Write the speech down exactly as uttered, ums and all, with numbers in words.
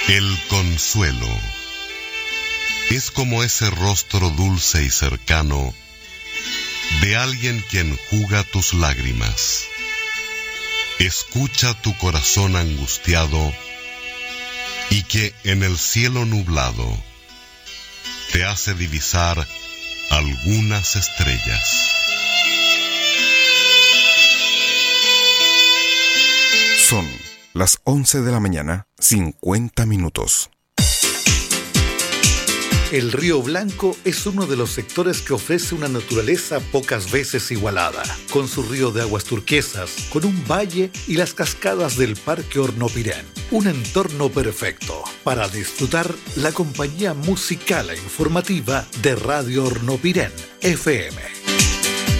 El consuelo es como ese rostro dulce y cercano de alguien que enjuga tus lágrimas, escucha tu corazón angustiado y que en el cielo nublado te hace divisar algunas estrellas. Son las once de la mañana, cincuenta minutos. El Río Blanco es uno de los sectores que ofrece una naturaleza pocas veces igualada, con su río de aguas turquesas, con un valle y las cascadas del Parque Hornopirén. Un entorno perfecto para disfrutar la compañía musical e informativa de Radio Hornopirén F M.